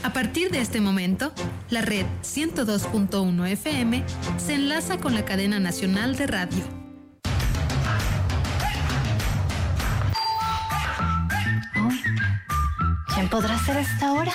A partir de este momento, la red 102.1 FM se enlaza con la cadena nacional de radio. ¿Quién podrá ser a esta hora?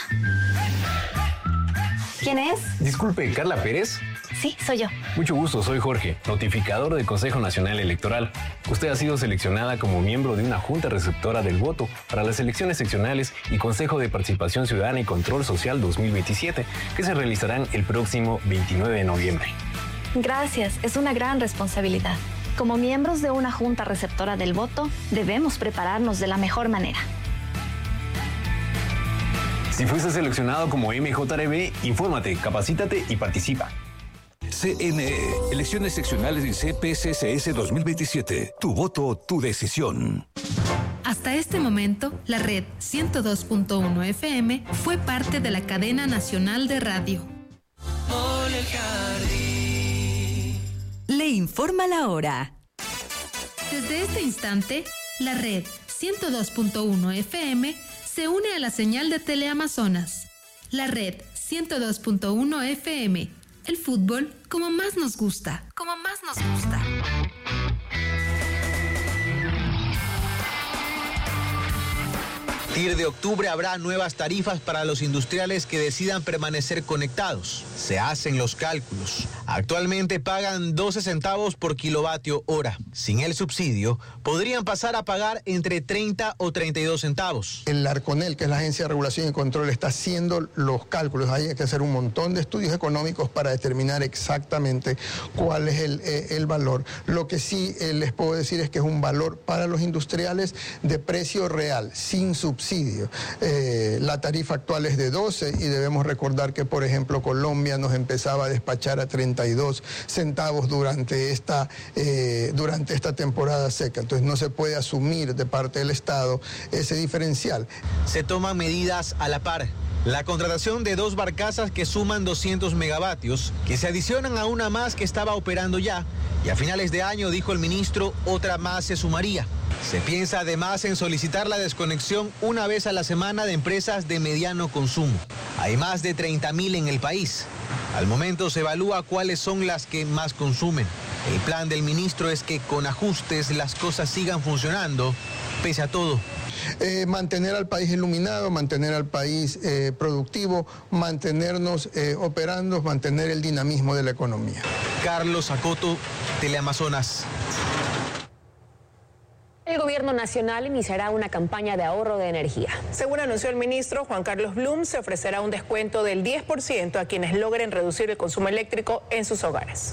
¿Quién es? Disculpe, ¿Carla Pérez? Sí, soy yo. Mucho gusto, soy Jorge, notificador del Consejo Nacional Electoral. Usted ha sido seleccionada como miembro de una junta receptora del voto para las elecciones seccionales y Consejo de Participación Ciudadana y Control Social 2027, que se realizarán el próximo 29 de noviembre. Gracias, es una gran responsabilidad. Como miembros de una junta receptora del voto, debemos prepararnos de la mejor manera. Si fuiste seleccionado como MJRB, infórmate, capacítate y participa. CNE, elecciones seccionales y CPCCS 2027. Tu voto, tu decisión. Hasta este momento, la red 102.1 FM fue parte de la cadena nacional de radio. Le informa la hora. Desde este instante, la red 102.1 FM se une a la señal de Teleamazonas. La red 102.1 FM. El fútbol como más nos gusta. Como más nos gusta. A partir de octubre habrá nuevas tarifas para los industriales que decidan permanecer conectados. Se hacen los cálculos. Actualmente pagan 12 centavos por kilovatio hora. Sin el subsidio, podrían pasar a pagar entre 30 o 32 centavos. El Arconel, que es la Agencia de Regulación y Control, está haciendo los cálculos. Hay que hacer un montón de estudios económicos para determinar exactamente cuál es el valor. Lo que sí les puedo decir es que es un valor para los industriales de precio real, sin subsidio. La tarifa actual es de 12 y debemos recordar que, por ejemplo, Colombia nos empezaba a despachar a 32 centavos durante esta temporada seca. Entonces no se puede asumir de parte del Estado ese diferencial. Se toman medidas a la par. La contratación de 2 barcazas que suman 200 megavatios, que se adicionan a una más que estaba operando ya, y a finales de año, dijo el ministro, otra más se sumaría. Se piensa además en solicitar la desconexión una vez a la semana de empresas de mediano consumo. Hay más de 30.000 en el país. Al momento se evalúa cuáles son las que más consumen. El plan del ministro es que con ajustes las cosas sigan funcionando, pese a todo. Mantener al país iluminado, mantener al país productivo, mantenernos operando, mantener el dinamismo de la economía. Carlos Acoto, Teleamazonas. El gobierno nacional iniciará una campaña de ahorro de energía. Según anunció el ministro Juan Carlos Blum, se ofrecerá un descuento del 10% a quienes logren reducir el consumo eléctrico en sus hogares.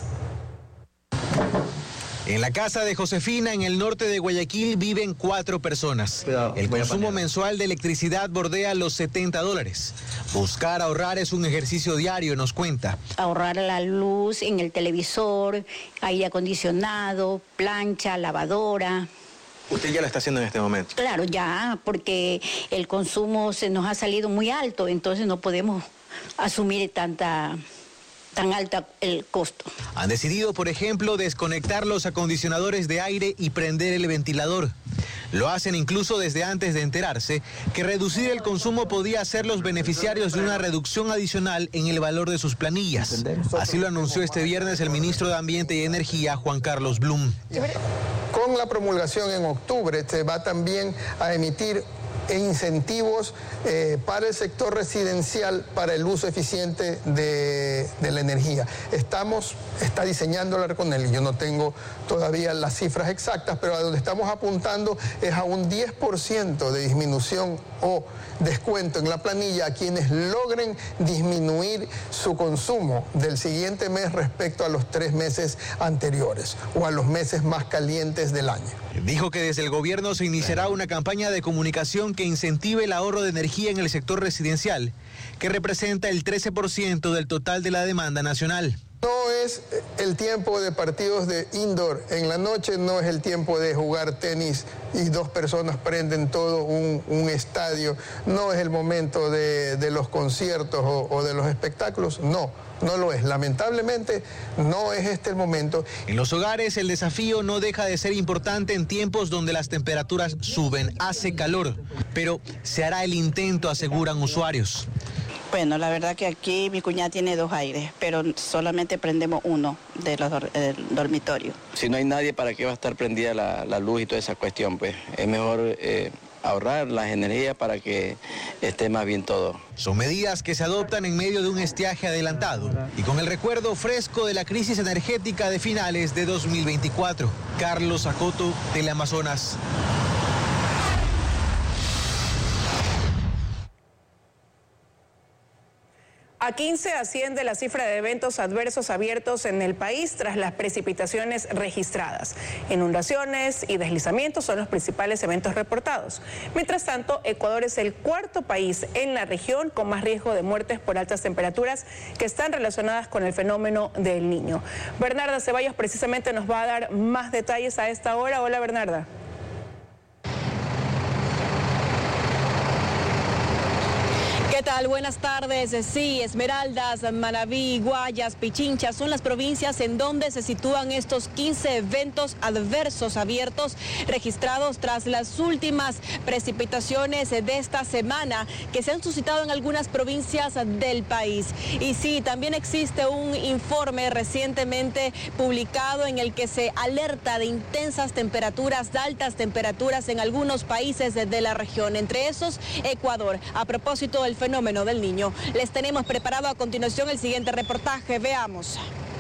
En la casa de Josefina, en el norte de Guayaquil, viven 4 personas. El consumo mensual de electricidad bordea los $70. Buscar ahorrar es un ejercicio diario, nos cuenta. Ahorrar la luz en el televisor, aire acondicionado, plancha, lavadora. ¿Usted ya lo está haciendo en este momento? Claro, ya, porque el consumo se nos ha salido muy alto, entonces no podemos asumir tan alto el costo. Han decidido, por ejemplo, desconectar los acondicionadores de aire y prender el ventilador. Lo hacen incluso desde antes de enterarse que reducir el consumo podía hacerlos beneficiarios de una reducción adicional en el valor de sus planillas. Así lo anunció este viernes el ministro de Ambiente y Energía, Juan Carlos Blum. Con la promulgación en octubre se va también a emitir incentivos para el sector residencial para el uso eficiente de la energía. Está diseñando el Arconel, yo no tengo todavía las cifras exactas, pero a donde estamos apuntando es a un 10% de disminución o descuento en la planilla a quienes logren disminuir su consumo del siguiente mes respecto a los 3 meses anteriores o a los meses más calientes del año. Dijo que desde el gobierno se iniciará una campaña de comunicación que incentive el ahorro de energía en el sector residencial, que representa el 13% del total de la demanda nacional. No es el tiempo de partidos de indoor en la noche, no es el tiempo de jugar tenis y 2 personas prenden todo un estadio, no es el momento de los conciertos o de los espectáculos, no lo es. Lamentablemente no es este el momento. En los hogares el desafío no deja de ser importante en tiempos donde las temperaturas suben, hace calor, pero se hará el intento, aseguran usuarios. Bueno, la verdad que aquí mi cuñada tiene 2 aires, pero solamente prendemos uno del dormitorio. Si no hay nadie, ¿para qué va a estar prendida la luz y toda esa cuestión? Pues es mejor ahorrar las energías para que esté más bien todo. Son medidas que se adoptan en medio de un estiaje adelantado y con el recuerdo fresco de la crisis energética de finales de 2024. Carlos Acoto, Teleamazonas. A 15 asciende la cifra de eventos adversos abiertos en el país tras las precipitaciones registradas. Inundaciones y deslizamientos son los principales eventos reportados. Mientras tanto, Ecuador es el 4º país en la región con más riesgo de muertes por altas temperaturas que están relacionadas con el fenómeno del Niño. Bernarda Ceballos precisamente nos va a dar más detalles a esta hora. Hola, Bernarda. ¿Qué tal? Buenas tardes. Sí, Esmeraldas, Manabí, Guayas, Pichincha son las provincias en donde se sitúan estos 15 eventos adversos abiertos registrados tras las últimas precipitaciones de esta semana que se han suscitado en algunas provincias del país. Y sí, también existe un informe recientemente publicado en el que se alerta de intensas temperaturas, de altas temperaturas en algunos países de la región, entre esos Ecuador. A propósito del fenómeno del Niño, les tenemos preparado a continuación el siguiente reportaje. Veamos.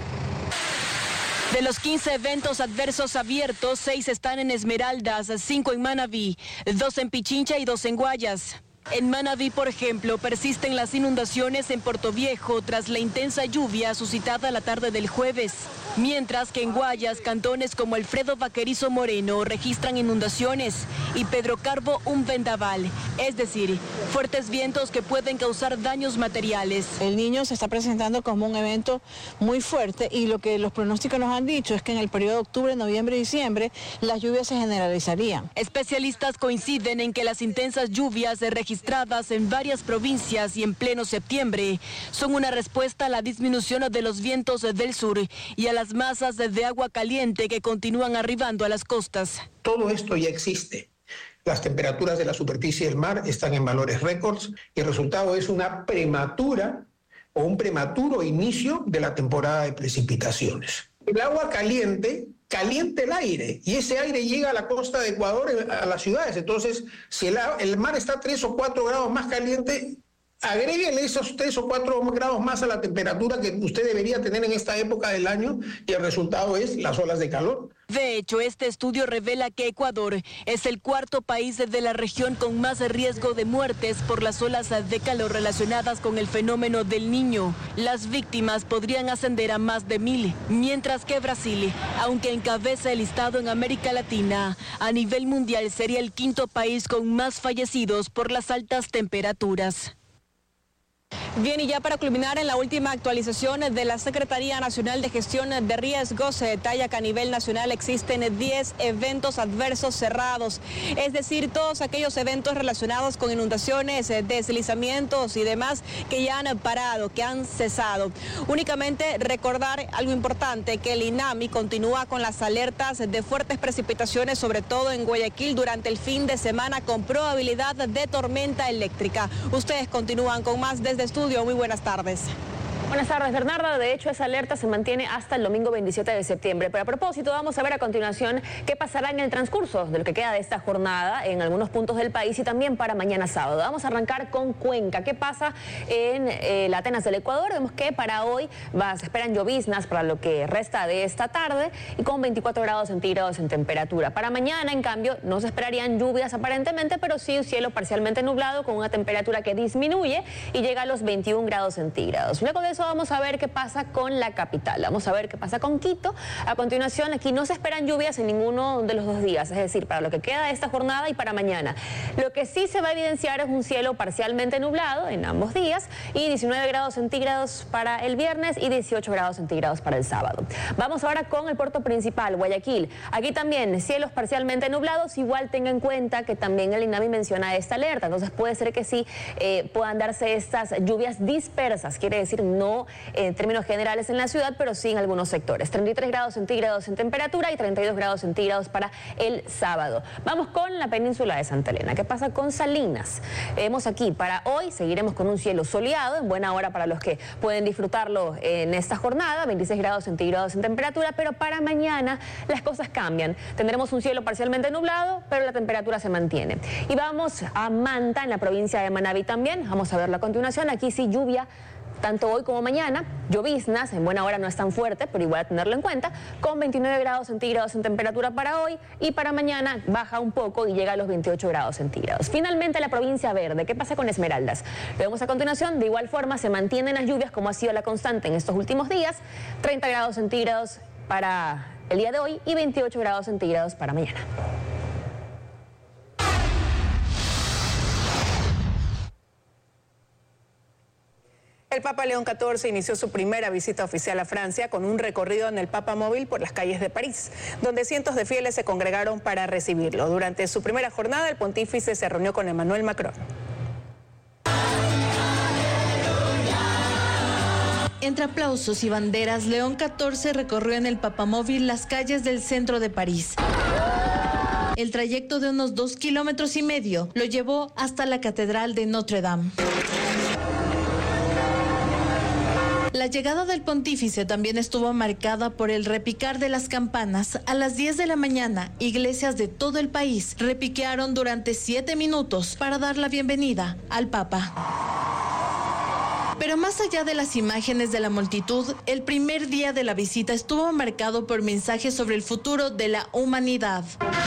De los 15 eventos adversos abiertos, 6 están en Esmeraldas, 5 en Manabí, 2 en Pichincha y 2 en Guayas. En Manabí, por ejemplo, persisten las inundaciones en Portoviejo tras la intensa lluvia suscitada la tarde del jueves. Mientras que en Guayas, cantones como Alfredo Vaquerizo Moreno registran inundaciones y Pedro Carbo un vendaval, es decir, fuertes vientos que pueden causar daños materiales. El Niño se está presentando como un evento muy fuerte y lo que los pronósticos nos han dicho es que en el periodo de octubre, noviembre y diciembre las lluvias se generalizarían. Especialistas coinciden en que las intensas lluvias registradas en varias provincias y en pleno septiembre son una respuesta a la disminución de los vientos del sur y a las masas de agua caliente que continúan arribando a las costas. Todo esto ya existe. Las temperaturas de la superficie del mar están en valores récords y el resultado es una prematura o un prematuro inicio de la temporada de precipitaciones. El agua caliente calienta el aire y ese aire llega a la costa de Ecuador, a las ciudades. Entonces, si el mar está 3 o 4 grados más caliente, agréguele esos 3 o 4 grados más a la temperatura que usted debería tener en esta época del año y el resultado es las olas de calor. De hecho, este estudio revela que Ecuador es el 4º país de la región con más riesgo de muertes por las olas de calor relacionadas con el fenómeno del Niño. Las víctimas podrían ascender a más de 1,000, mientras que Brasil, aunque encabeza el listado en América Latina, a nivel mundial sería el 5º país con más fallecidos por las altas temperaturas. Bien, y ya para culminar, en la última actualización de la Secretaría Nacional de Gestión de Riesgos se detalla que a nivel nacional existen 10 eventos adversos cerrados, es decir, todos aquellos eventos relacionados con inundaciones, deslizamientos y demás que ya han parado, que han cesado. Únicamente recordar algo importante, que el INAMI continúa con las alertas de fuertes precipitaciones, sobre todo en Guayaquil durante el fin de semana, con probabilidad de tormenta eléctrica. Ustedes continúan con más desde estudio. Muy buenas tardes. Buenas tardes, Bernarda. De hecho, esa alerta se mantiene hasta el domingo 27 de septiembre. Pero a propósito, vamos a ver a continuación qué pasará en el transcurso de lo que queda de esta jornada en algunos puntos del país y también para mañana sábado. Vamos a arrancar con Cuenca. ¿Qué pasa en la Atenas del Ecuador? Vemos que para hoy se esperan lloviznas para lo que resta de esta tarde y con 24 grados centígrados en temperatura. Para mañana, en cambio, no se esperarían lluvias aparentemente, pero sí un cielo parcialmente nublado con una temperatura que disminuye y llega a los 21 grados centígrados. Luego de eso vamos a ver qué pasa con la capital, vamos a ver qué pasa con Quito. A continuación, aquí no se esperan lluvias en ninguno de los 2 días, es decir, para lo que queda de esta jornada y para mañana. Lo que sí se va a evidenciar es un cielo parcialmente nublado en ambos días y 19 grados centígrados para el viernes y 18 grados centígrados para el sábado. Vamos ahora con el puerto principal, Guayaquil. Aquí también cielos parcialmente nublados, igual tenga en cuenta que también el INAMI menciona esta alerta, entonces puede ser que sí puedan darse estas lluvias dispersas, quiere decir no no en términos generales en la ciudad, pero sí en algunos sectores. 33 grados centígrados en temperatura y 32 grados centígrados para el sábado. Vamos con la península de Santa Elena. ¿Qué pasa con Salinas? Vemos aquí, para hoy seguiremos con un cielo soleado, en buena hora para los que pueden disfrutarlo en esta jornada, 26 grados centígrados en temperatura, pero para mañana las cosas cambian. Tendremos un cielo parcialmente nublado, pero la temperatura se mantiene. Y vamos a Manta, en la provincia de Manabí también. Vamos a verlo a continuación. Aquí sí lluvia tanto hoy como mañana, lloviznas, en buena hora no es tan fuerte, pero igual a tenerlo en cuenta, con 29 grados centígrados en temperatura para hoy y para mañana baja un poco y llega a los 28 grados centígrados. Finalmente la provincia verde, ¿qué pasa con Esmeraldas? Lo vemos a continuación, de igual forma se mantienen las lluvias como ha sido la constante en estos últimos días, 30 grados centígrados para el día de hoy y 28 grados centígrados para mañana. El Papa León XIV inició su primera visita oficial a Francia con un recorrido en el Papamóvil por las calles de París, donde cientos de fieles se congregaron para recibirlo. Durante su primera jornada, el pontífice se reunió con Emmanuel Macron. Entre aplausos y banderas, León XIV recorrió en el Papamóvil las calles del centro de París. El trayecto de unos 2,5 kilómetros lo llevó hasta la Catedral de Notre Dame. La llegada del pontífice también estuvo marcada por el repicar de las campanas. A las 10 de la mañana, iglesias de todo el país repiquearon durante 7 minutos para dar la bienvenida al Papa. Pero más allá de las imágenes de la multitud, el primer día de la visita estuvo marcado por mensajes sobre el futuro de la humanidad.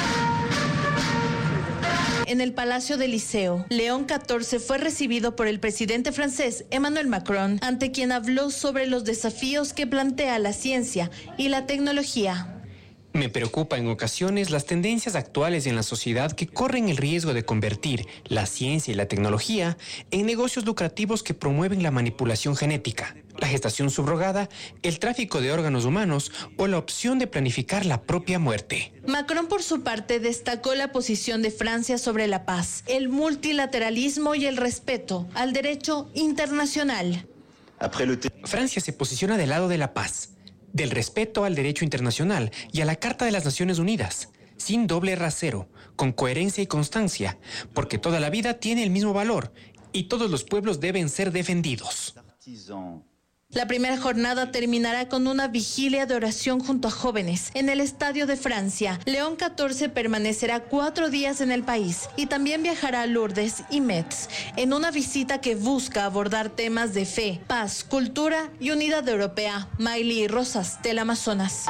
En el Palacio del Liceo, León XIV fue recibido por el presidente francés Emmanuel Macron, ante quien habló sobre los desafíos que plantea la ciencia y la tecnología. Me preocupa en ocasiones las tendencias actuales en la sociedad que corren el riesgo de convertir la ciencia y la tecnología en negocios lucrativos que promueven la manipulación genética, la gestación subrogada, el tráfico de órganos humanos o la opción de planificar la propia muerte. Macron, por su parte, destacó la posición de Francia sobre la paz, el multilateralismo y el respeto al derecho internacional. Francia se posiciona del lado de la paz, del respeto al derecho internacional y a la Carta de las Naciones Unidas, sin doble rasero, con coherencia y constancia, porque toda la vida tiene el mismo valor y todos los pueblos deben ser defendidos. La primera jornada terminará con una vigilia de oración junto a jóvenes en el Estadio de Francia. León XIV permanecerá 4 días en el país y también viajará a Lourdes y Metz en una visita que busca abordar temas de fe, paz, cultura y unidad europea. Maily Rosas, Teleamazonas.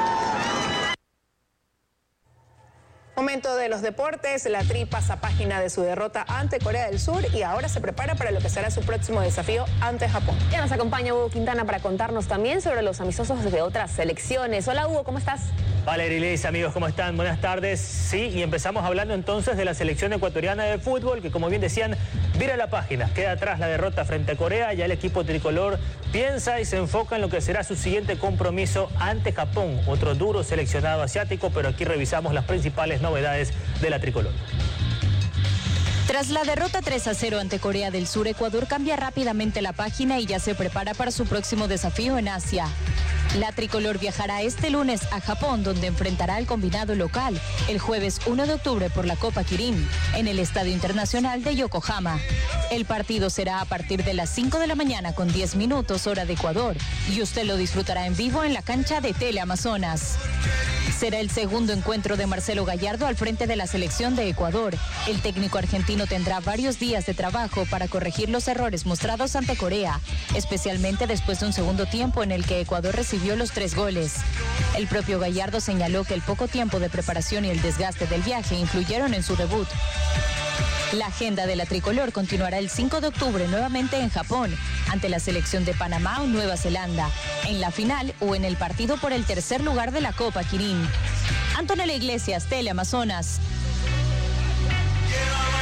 Momento de los deportes, la Tri pasa página de su derrota ante Corea del Sur y ahora se prepara para lo que será su próximo desafío ante Japón. Ya nos acompaña Hugo Quintana para contarnos también sobre los amistosos de otras selecciones. Hola Hugo, ¿cómo estás? Valeria y Liz, amigos, ¿cómo están? Buenas tardes. Sí, y empezamos hablando entonces de la selección ecuatoriana de fútbol, que como bien decían, vira la página, queda atrás la derrota frente a Corea. Ya el equipo tricolor piensa y se enfoca en lo que será su siguiente compromiso ante Japón, otro duro seleccionado asiático, pero aquí revisamos las principales novedades de la tricolor. Tras la derrota 3-0 ante Corea del Sur, Ecuador cambia rápidamente la página y ya se prepara para su próximo desafío en Asia. La tricolor viajará este lunes a Japón, donde enfrentará al combinado local el jueves 1 de octubre por la Copa Kirin en el Estadio Internacional de Yokohama. El partido será a partir de las 5 de la mañana con 10 minutos hora de Ecuador y usted lo disfrutará en vivo en la cancha de Teleamazonas. Será el segundo encuentro de Marcelo Gallardo al frente de la selección de Ecuador. El técnico argentino tendrá varios días de trabajo para corregir los errores mostrados ante Corea, especialmente después de un segundo tiempo en el que Ecuador recibió los 3 goles. El propio Gallardo señaló que el poco tiempo de preparación y el desgaste del viaje influyeron en su debut. La agenda de la tricolor continuará el 5 de octubre nuevamente en Japón, ante la selección de Panamá o Nueva Zelanda, en la final o en el partido por el tercer lugar de la Copa Kirin. Antonella Iglesias, Teleamazonas.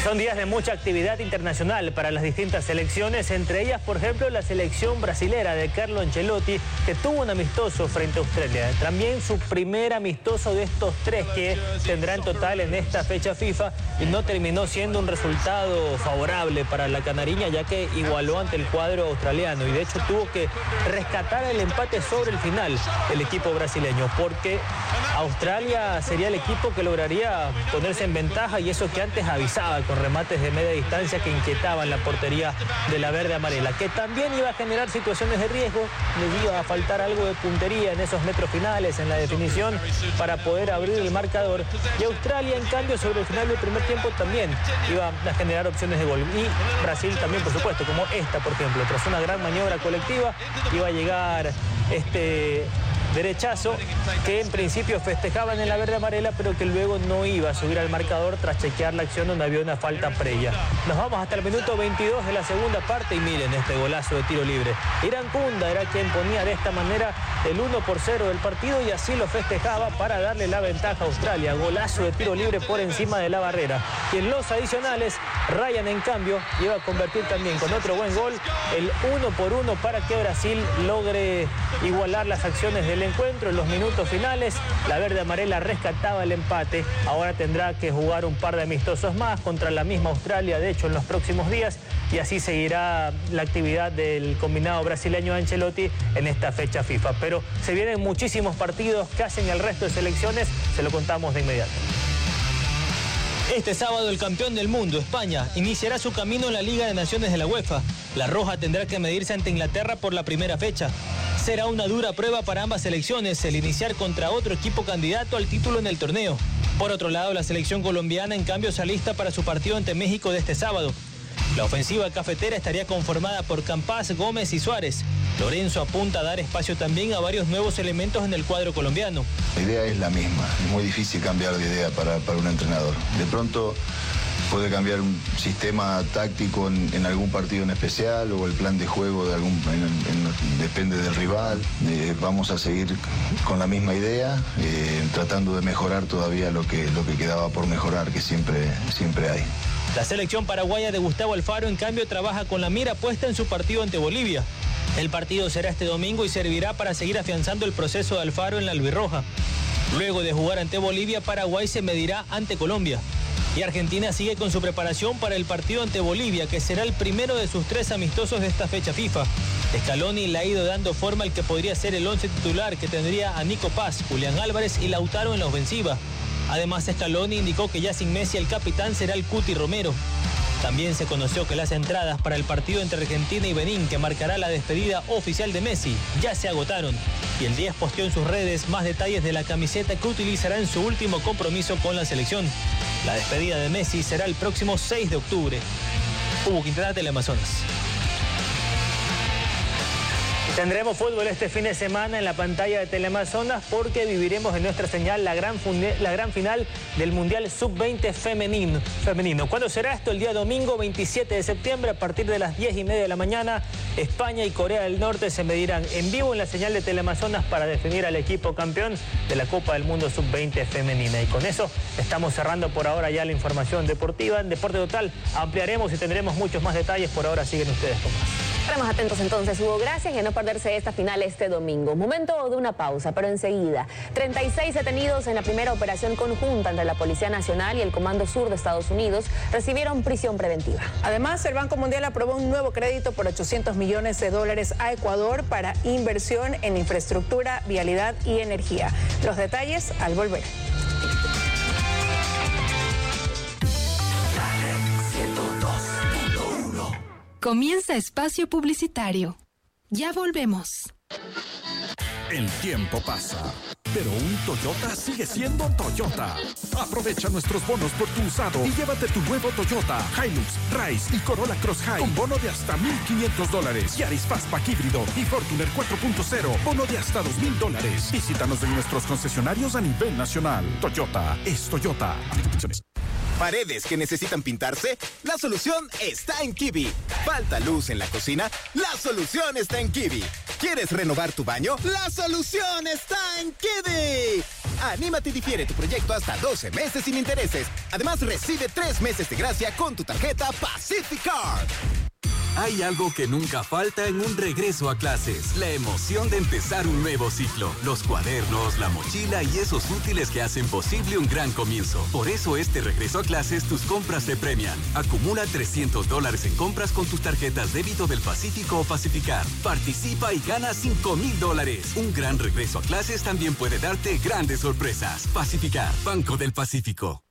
Son días de mucha actividad internacional para las distintas selecciones, entre ellas, por ejemplo, la selección brasilera de Carlo Ancelotti, que tuvo un amistoso frente a Australia. También su primer amistoso de estos 3 que tendrá en total en esta fecha FIFA, y no terminó siendo un resultado favorable para la canariña, ya que igualó ante el cuadro australiano, y de hecho tuvo que rescatar el empate sobre el final el equipo brasileño, porque Australia sería el equipo que lograría ponerse en ventaja, y eso que antes avisaba con remates de media distancia que inquietaban la portería de la verde amarela, que también iba a generar situaciones de riesgo. Les iba a faltar algo de puntería en esos metros finales, en la definición, para poder abrir el marcador, y Australia, en cambio, sobre el final del primer tiempo también iba a generar opciones de gol, y Brasil también, por supuesto, como esta, por ejemplo, tras una gran maniobra colectiva, iba a llegar este derechazo que en principio festejaban en la verde amarela, pero que luego no iba a subir al marcador tras chequear la acción donde había una falta previa. Nos vamos hasta el minuto 22 de la segunda parte, y miren este golazo de tiro libre. Irán Kunda era quien ponía de esta manera el 1-0 del partido, y así lo festejaba para darle la ventaja a Australia. Golazo de tiro libre por encima de la barrera. Y en los adicionales, Ryan, en cambio, iba a convertir también con otro buen gol el 1-1 para que Brasil logre igualar las acciones del encuentro. En los minutos finales, la verde amarela rescataba el empate. Ahora tendrá que jugar un par de amistosos más contra la misma Australia, de hecho, en los próximos días, y así seguirá la actividad del combinado brasileño de Ancelotti en esta fecha FIFA. Pero se vienen muchísimos partidos que hacen el resto de selecciones, se lo contamos de inmediato. Este sábado el campeón del mundo, España, iniciará su camino en la Liga de Naciones de la UEFA. La Roja tendrá que medirse ante Inglaterra por la primera fecha. Será una dura prueba para ambas selecciones el iniciar contra otro equipo candidato al título en el torneo. Por otro lado, la selección colombiana, en cambio, se alista para su partido ante México de este sábado. La ofensiva cafetera estaría conformada por Campas, Gómez y Suárez. Lorenzo apunta a dar espacio también a varios nuevos elementos en el cuadro colombiano. La idea es la misma, es muy difícil cambiar de idea para un entrenador. De pronto puede cambiar un sistema táctico en algún partido en especial, o el plan de juego de depende del rival. Vamos a seguir con la misma idea, tratando de mejorar todavía lo que quedaba por mejorar, que siempre hay. La selección paraguaya de Gustavo Alfaro, en cambio, trabaja con la mira puesta en su partido ante Bolivia. El partido será este domingo y servirá para seguir afianzando el proceso de Alfaro en la albirroja. Luego de jugar ante Bolivia, Paraguay se medirá ante Colombia. Y Argentina sigue con su preparación para el partido ante Bolivia, que será el primero de sus 3 amistosos de esta fecha FIFA. Scaloni le ha ido dando forma al que podría ser el 11 titular, que tendría a Nico Paz, Julián Álvarez y Lautaro en la ofensiva. Además, Scaloni indicó que ya sin Messi el capitán será el Cuti Romero. También se conoció que las entradas para el partido entre Argentina y Benín, que marcará la despedida oficial de Messi, ya se agotaron. Y el 10 posteó en sus redes más detalles de la camiseta que utilizará en su último compromiso con la selección. La despedida de Messi será el próximo 6 de octubre. Hugo Quintana, Teleamazonas. Tendremos fútbol este fin de semana en la pantalla de Teleamazonas, porque viviremos en nuestra señal la gran final del Mundial Sub-20 femenino. ¿Cuándo será esto? El día domingo 27 de septiembre a partir de las 10:30 de la mañana. España y Corea del Norte se medirán en vivo en la señal de Teleamazonas para definir al equipo campeón de la Copa del Mundo Sub-20 femenina. Y con eso estamos cerrando por ahora ya la información deportiva. En Deporte Total ampliaremos y tendremos muchos más detalles. Por ahora siguen ustedes con más. Estaremos atentos entonces, Hugo. Gracias, y a no perderse esta final este domingo. Momento de una pausa, pero enseguida. 36 detenidos en la primera operación conjunta entre la Policía Nacional y el Comando Sur de Estados Unidos recibieron prisión preventiva. Además, el Banco Mundial aprobó un nuevo crédito por $800 millones a Ecuador para inversión en infraestructura, vialidad y energía. Los detalles al volver. Comienza espacio publicitario. Ya volvemos. El tiempo pasa, pero un Toyota sigue siendo Toyota. Aprovecha nuestros bonos por tu usado y llévate tu nuevo Toyota Hilux, Rise y Corolla Cross High con bono de hasta $1,500. Yaris Fastback híbrido y Fortuner 4.0, bono de hasta $2,000. Visítanos en nuestros concesionarios a nivel nacional. Toyota es Toyota. ¿Paredes que necesitan pintarse? La solución está en Kiwi. ¿Falta luz en la cocina? La solución está en Kiwi. ¿Quieres renovar tu baño? La solución está en Kiwi. Anímate y difiere tu proyecto hasta 12 meses sin intereses. Además, recibe 3 meses de gracia con tu tarjeta Pacific Card. Hay algo que nunca falta en un regreso a clases: la emoción de empezar un nuevo ciclo. Los cuadernos, la mochila y esos útiles que hacen posible un gran comienzo. Por eso este regreso a clases tus compras te premian. Acumula $300 en compras con tus tarjetas débito del Pacífico o Pacificar. Participa y gana $5,000. Un gran regreso a clases también puede darte grandes sorpresas. Pacificar, Banco del Pacífico.